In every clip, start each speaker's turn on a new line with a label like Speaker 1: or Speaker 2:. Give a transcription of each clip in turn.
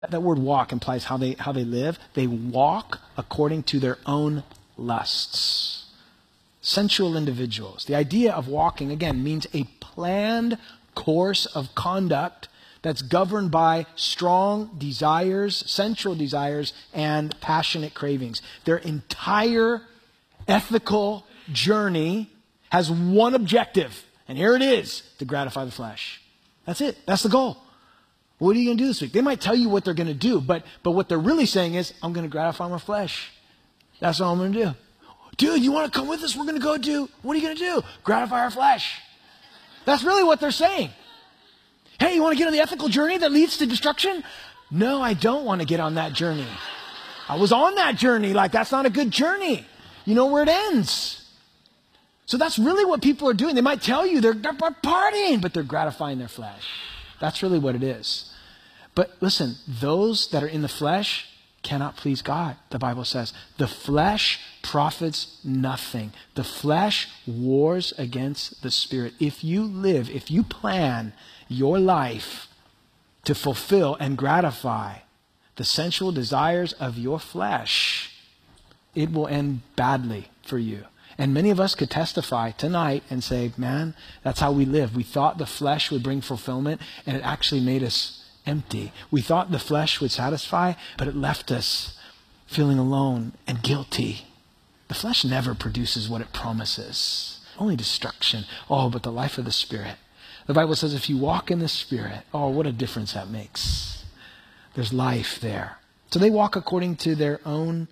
Speaker 1: That word walk implies how they live. They walk according to their own lusts. Sensual individuals. The idea of walking, again, means a planned course of conduct that's governed by strong desires, sensual desires, and passionate cravings. Their entire ethical journey has one objective, and here it is, to gratify the flesh. That's it. That's the goal. What are you going to do this week? They might tell you what they're going to do, but what they're really saying is, I'm going to gratify my flesh. That's all I'm going to do. Dude, you want to come with us? We're going to go do, what are you going to do? Gratify our flesh. That's really what they're saying. Hey, you want to get on the ethical journey that leads to destruction? No, I don't want to get on that journey. I was on that journey. Like, that's not a good journey. You know where it ends. So that's really what people are doing. They might tell you they're partying, but they're gratifying their flesh. That's really what it is. But listen, those that are in the flesh cannot please God, the Bible says. The flesh profits nothing. The flesh wars against the spirit. If you plan your life to fulfill and gratify the sensual desires of your flesh, it will end badly for you. And many of us could testify tonight and say, man, that's how we live. We thought the flesh would bring fulfillment, and it actually made us empty. We thought the flesh would satisfy, but it left us feeling alone and guilty. The flesh never produces what it promises. Only destruction. Oh, but the life of the Spirit. The Bible says if you walk in the Spirit, oh, what a difference that makes. There's life there. So they walk according to their own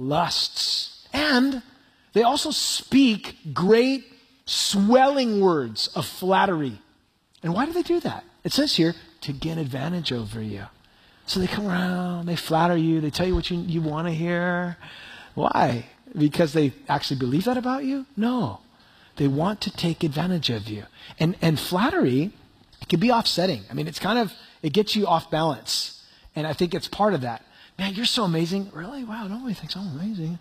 Speaker 1: lusts. And they also speak great swelling words of flattery. And why do they do that? It says here, to get advantage over you. So they come around, they flatter you, they tell you what you want to hear. Why? Because they actually believe that about you? No. They want to take advantage of you. And flattery, it can be offsetting. I mean, it gets you off balance. And I think it's part of that. Man, you're so amazing. Really? Wow, nobody thinks I'm amazing.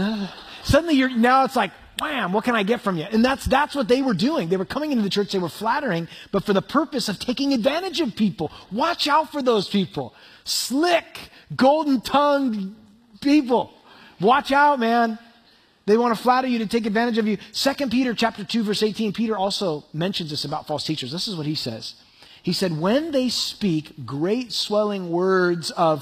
Speaker 1: Suddenly now it's like, wham, what can I get from you? And that's what they were doing. They were coming into the church, they were flattering, but for the purpose of taking advantage of people. Watch out for those people. Slick, golden-tongued people. Watch out, man. They want to flatter you to take advantage of you. 2 Peter chapter 2, verse 18, Peter also mentions this about false teachers. This is what he says. He said, when they speak great swelling words of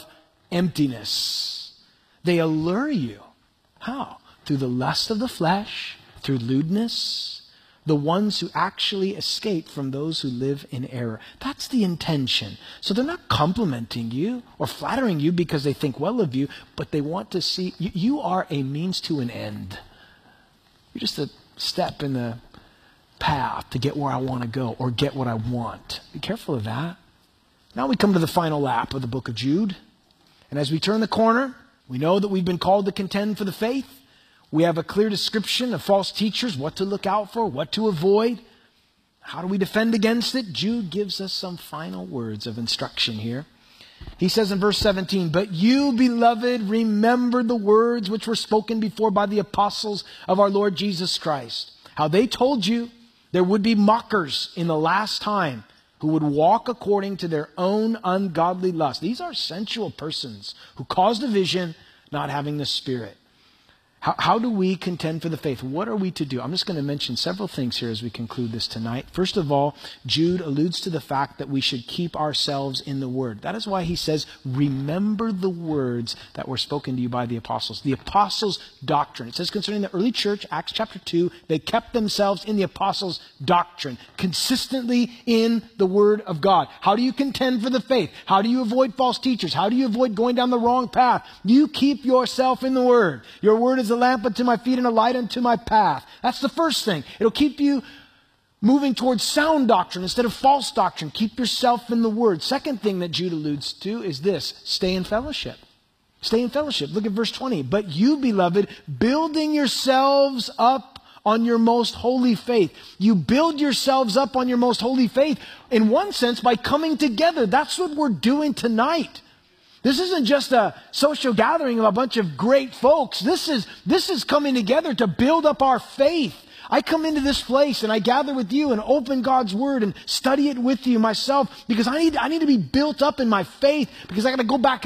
Speaker 1: emptiness, they allure you. How? Through the lust of the flesh, through lewdness, the ones who actually escape from those who live in error. That's the intention. So they're not complimenting you or flattering you because they think well of you, but they want to see you are a means to an end. You're just a step in the path to get where I want to go or get what I want. Be careful of that. Now we come to the final lap of the book of Jude. And as we turn the corner, we know that we've been called to contend for the faith. We have a clear description of false teachers, what to look out for, what to avoid. How do we defend against it? Jude gives us some final words of instruction here. He says in verse 17, but you, beloved, remember the words which were spoken before by the apostles of our Lord Jesus Christ. How they told you there would be mockers in the last time who would walk according to their own ungodly lust. These are sensual persons who cause division, not having the Spirit. How do we contend for the faith? What are we to do? I'm just going to mention several things here as we conclude this tonight. First of all, Jude alludes to the fact that we should keep ourselves in the Word. That is why he says, remember the words that were spoken to you by the apostles. The apostles' doctrine. It says concerning the early church, Acts chapter 2, they kept themselves in the apostles' doctrine, consistently in the Word of God. How do you contend for the faith? How do you avoid false teachers? How do you avoid going down the wrong path? You keep yourself in the Word. Your Word is a lamp unto my feet and a light unto my path. That's the first thing. It'll keep you moving towards sound doctrine instead of false doctrine. Keep yourself in the Word. Second thing that Jude alludes to is this: stay in fellowship. Stay in fellowship. Look at verse 20. But you, beloved, building yourselves up on your most holy faith. You build yourselves up on your most holy faith in one sense by coming together. That's what we're doing tonight. This isn't just a social gathering of a bunch of great folks. This is coming together to build up our faith. I come into this place and I gather with you and open God's word and study it with you myself because I need to be built up in my faith because I got to go back